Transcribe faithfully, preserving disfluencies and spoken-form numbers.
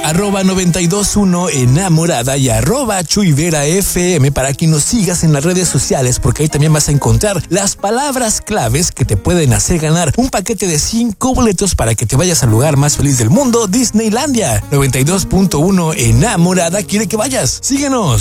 arroba noventa y dos uno enamorada y arroba Chuy Vera F M para que nos sigas en las redes sociales, porque ahí también vas a encontrar las palabras claves que te pueden hacer ganar un paquete de cinco boletos para que te vayas al lugar más feliz del mundo, Disneylandia. noventa y dos punto uno enamorada quiere que vayas. Síguenos.